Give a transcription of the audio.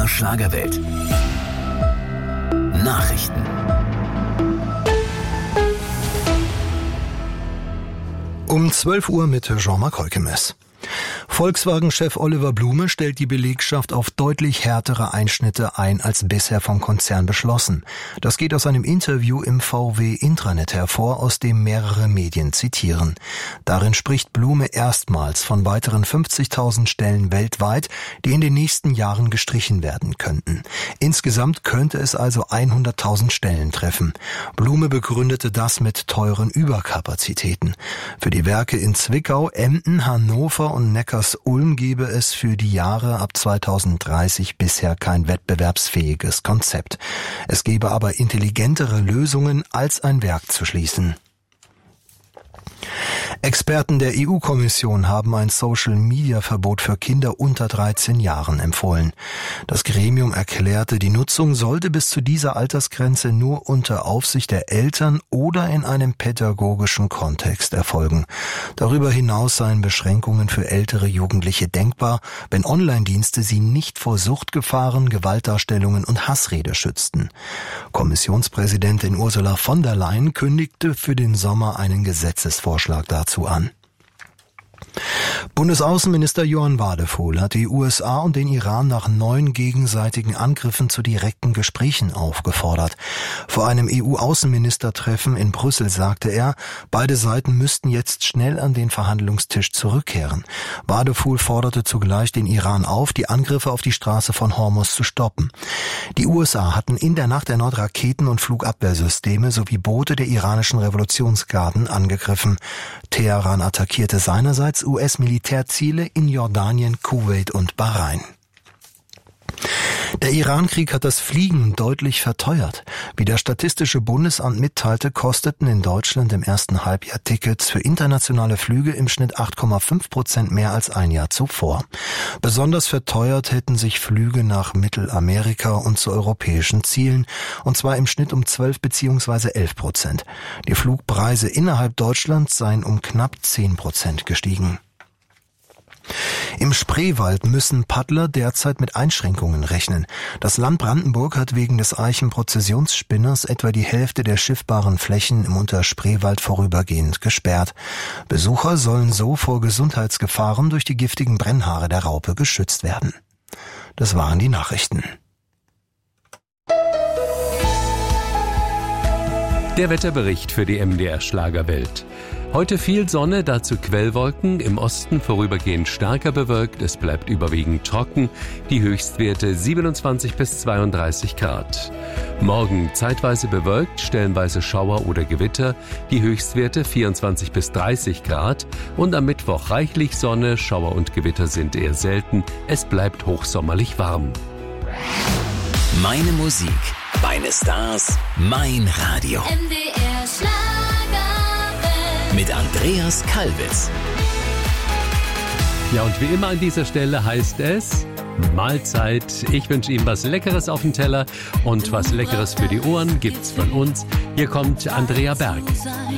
MDR Schlagerwelt. Nachrichten. Um 12 Uhr mit Jean-Marc Heukemes. Volkswagen-Chef Oliver Blume stellt die Belegschaft auf deutlich härtere Einschnitte ein als bisher vom Konzern beschlossen. Das geht aus einem Interview im VW-Intranet hervor, aus dem mehrere Medien zitieren. Darin spricht Blume erstmals von weiteren 50.000 Stellen weltweit, die in den nächsten Jahren gestrichen werden könnten. Insgesamt könnte es also 100.000 Stellen treffen. Blume begründete das mit teuren Überkapazitäten. Für die Werke in Zwickau, Emden, Hannover und Neckarsulm gebe es für die Jahre ab 2030 bisher kein wettbewerbsfähiges Konzept. Es gebe aber intelligentere Lösungen, als ein Werk zu schließen. Experten der EU-Kommission haben ein Social-Media-Verbot für Kinder unter 13 Jahren empfohlen. Das Gremium erklärte, die Nutzung sollte bis zu dieser Altersgrenze nur unter Aufsicht der Eltern oder in einem pädagogischen Kontext erfolgen. Darüber hinaus seien Beschränkungen für ältere Jugendliche denkbar, wenn Online-Dienste sie nicht vor Suchtgefahren, Gewaltdarstellungen und Hassrede schützten. Kommissionspräsidentin Ursula von der Leyen kündigte für den Sommer einen Gesetzesvorschlag dazu an. Bundesaußenminister Johann Wadephul hat die USA und den Iran nach neuen gegenseitigen Angriffen zu direkten Gesprächen aufgefordert. Vor einem EU-Außenministertreffen in Brüssel sagte er, beide Seiten müssten jetzt schnell an den Verhandlungstisch zurückkehren. Wadephul forderte zugleich den Iran auf, die Angriffe auf die Straße von Hormuz zu stoppen. Die USA hatten in der Nacht erneut Raketen- und Flugabwehrsysteme sowie Boote der iranischen Revolutionsgarden angegriffen. Teheran attackierte seinerseits US-Militärziele in Jordanien, Kuwait und Bahrain. Der Iran-Krieg hat das Fliegen deutlich verteuert. Wie das Statistische Bundesamt mitteilte, kosteten in Deutschland im ersten Halbjahr Tickets für internationale Flüge im Schnitt 8,5% mehr als ein Jahr zuvor. Besonders verteuert hätten sich Flüge nach Mittelamerika und zu europäischen Zielen, und zwar im Schnitt um 12 bzw. 11%. Die Flugpreise innerhalb Deutschlands seien um knapp 10% gestiegen. Im Spreewald müssen Paddler derzeit mit Einschränkungen rechnen. Das Land Brandenburg hat wegen des Eichenprozessionsspinners etwa die Hälfte der schiffbaren Flächen im Unterspreewald vorübergehend gesperrt. Besucher sollen so vor Gesundheitsgefahren durch die giftigen Brennhaare der Raupe geschützt werden. Das waren die Nachrichten. Der Wetterbericht für die MDR Schlagerwelt. Heute viel Sonne, dazu Quellwolken, im Osten vorübergehend stärker bewölkt, es bleibt überwiegend trocken, die Höchstwerte 27 bis 32 Grad. Morgen zeitweise bewölkt, stellenweise Schauer oder Gewitter, die Höchstwerte 24 bis 30 Grad und am Mittwoch reichlich Sonne, Schauer und Gewitter sind eher selten, es bleibt hochsommerlich warm. Meine Musik, meine Stars, mein Radio. MDR Schlagerwelt. Mit Andreas Kalbitz. Ja, und wie immer an dieser Stelle heißt es Mahlzeit. Ich wünsche Ihnen was Leckeres auf den Teller und was Leckeres für die Ohren gibt's von uns. Hier kommt Andrea Berg.